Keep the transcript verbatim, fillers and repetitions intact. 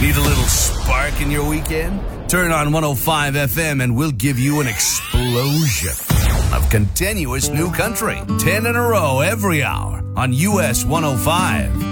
Need a little spark in your weekend? Turn on one oh five F M and we'll give you an explosion of continuous new country. ten in a row every hour on U S one oh five.